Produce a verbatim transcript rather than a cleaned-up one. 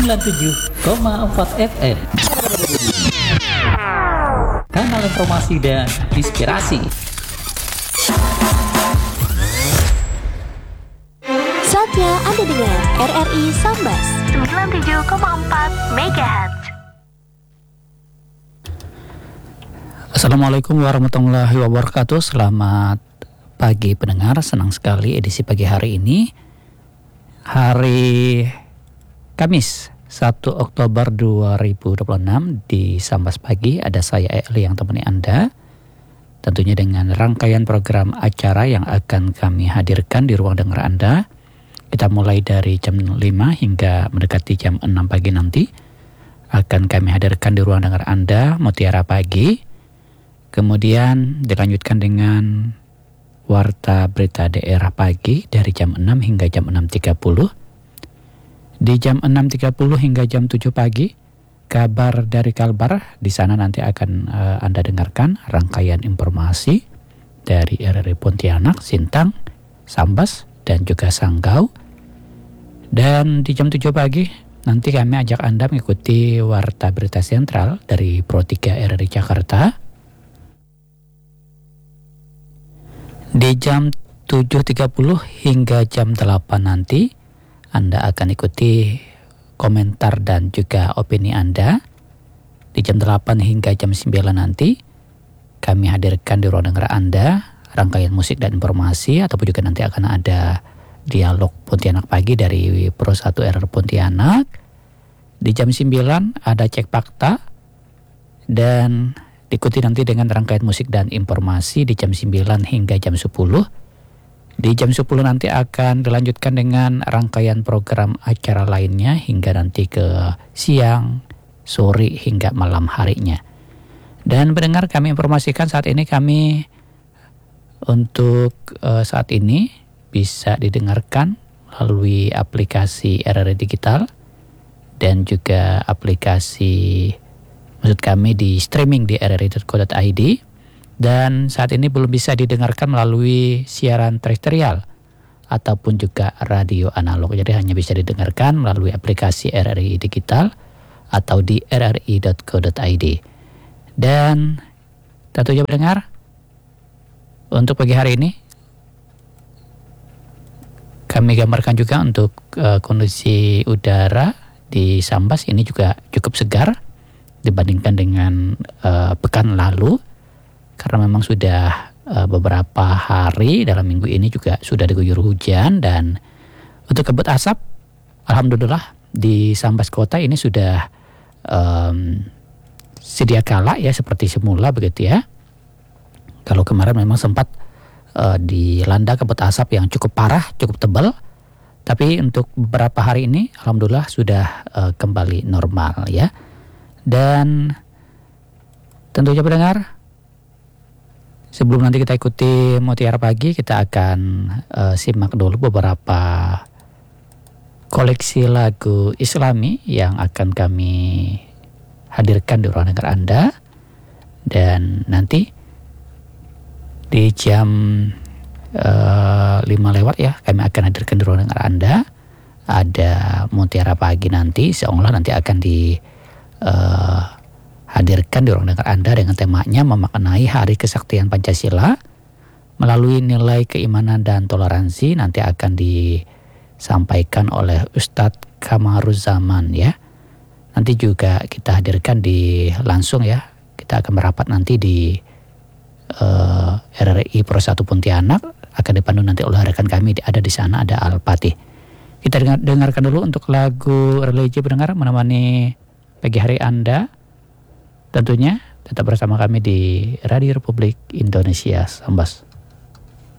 sembilan puluh tujuh koma empat F M. Kanal informasi dan inspirasi. Saatnya Anda dengar R R I Sambas sembilan puluh tujuh koma empat megahertz. Assalamualaikum warahmatullahi wabarakatuh. Selamat pagi pendengar. Senang sekali edisi pagi hari ini, hari Kamis satu Oktober dua ribu dua puluh enam. Di Sambas Pagi ada saya Eli yang temani Anda, tentunya dengan rangkaian program acara yang akan kami hadirkan di ruang dengar Anda. Kita mulai dari jam lima hingga mendekati jam enam pagi nanti. Akan kami hadirkan di ruang dengar Anda Mutiara Pagi. Kemudian dilanjutkan dengan Warta Berita Daerah Pagi dari jam enam hingga jam enam tiga puluh. Di jam enam tiga puluh hingga jam tujuh pagi, Kabar dari Kalbar. Di sana nanti akan uh, Anda dengarkan rangkaian informasi dari R R I Pontianak, Sintang, Sambas, dan juga Sanggau. Dan di jam tujuh pagi, nanti kami ajak Anda mengikuti Warta Berita Sentral dari Pro tiga R R I Jakarta. Di jam tujuh tiga puluh hingga jam delapan nanti, Anda akan ikuti komentar dan juga opini Anda. Di jam delapan hingga jam sembilan nanti, kami hadirkan di ruang dengar Anda rangkaian musik dan informasi, ataupun juga nanti akan ada dialog Pontianak Pagi dari Pro satu R R Pontianak. Di jam sembilan ada Cek Fakta, dan diikuti nanti dengan rangkaian musik dan informasi di jam sembilan hingga jam sepuluh. Di jam sepuluh nanti akan dilanjutkan dengan rangkaian program acara lainnya hingga nanti ke siang, sore, hingga malam harinya. Dan pendengar, kami informasikan saat ini kami untuk uh, saat ini bisa didengarkan melalui aplikasi R R I Digital dan juga aplikasi, maksud kami di streaming di r r i dot co dot i d. Dan saat ini belum bisa didengarkan melalui siaran terestrial ataupun juga radio analog. Jadi hanya bisa didengarkan melalui aplikasi R R I Digital atau di r r i dot co dot i d. Dan tentunya mendengar, untuk pagi hari ini kami gambarkan juga untuk uh, kondisi udara di Sambas ini juga cukup segar dibandingkan dengan uh, pekan lalu. Karena memang sudah uh, beberapa hari dalam minggu ini juga sudah diguyur hujan. Dan untuk kabut asap, alhamdulillah di Sambas Kota ini sudah um, sedia kala ya seperti semula begitu ya. Kalau kemarin memang sempat uh, dilanda kabut asap yang cukup parah, cukup tebal. Tapi untuk beberapa hari ini alhamdulillah sudah uh, kembali normal ya. Dan tentunya pendengar, sebelum nanti kita ikuti Mutiara Pagi, kita akan uh, simak dulu beberapa koleksi lagu Islami yang akan kami hadirkan di ruang dengar Anda. Dan nanti di jam uh, lima lewat ya, kami akan hadirkan di ruang dengar Anda. Ada Mutiara Pagi nanti, seolah nanti akan di uh, hadirkan di ruang dengar Anda dengan temanya memaknai Hari Kesaktian Pancasila melalui nilai keimanan dan toleransi. Nanti akan disampaikan oleh Ustadz Kamaruzzaman ya. Nanti juga kita hadirkan di langsung ya. Kita akan merapat nanti di uh, R R I Pro satu Pontianak, akan dipandu nanti oleh rekan kami, ada di sana ada Al-Fatih. Kita dengar, dengarkan dulu untuk lagu religi pendengar menemani pagi hari Anda. Tentunya tetap bersama kami di Radio Republik Indonesia Sambas.